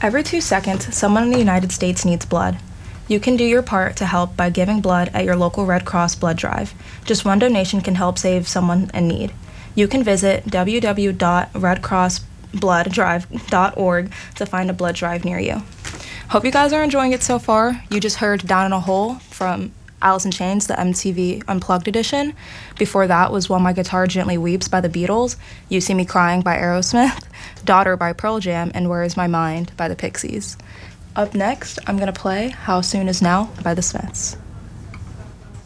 Every 2 seconds, someone in the United States needs blood. You can do your part to help by giving blood at your local Red Cross blood drive. Just one donation can help save someone in need. You can visit www.redcrossbloodDrive.org to find a blood drive near you. Hope you guys are enjoying it so far. You just heard Down in a Hole from Alice in Chains, the MTV Unplugged edition. Before that was While My Guitar Gently Weeps by the Beatles, You See Me Crying by Aerosmith, Daughter by Pearl Jam, and Where Is My Mind by the Pixies. Up next, I'm going to play How Soon Is Now by the Smiths.